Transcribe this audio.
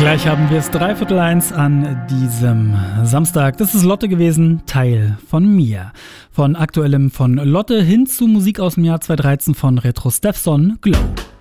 Gleich haben wir es 1:15 an diesem Samstag. Das ist Lotte gewesen, Teil von mir. Von Aktuellem von Lotte hin zu Musik aus dem Jahr 2013 von Retro Steffson, Glow.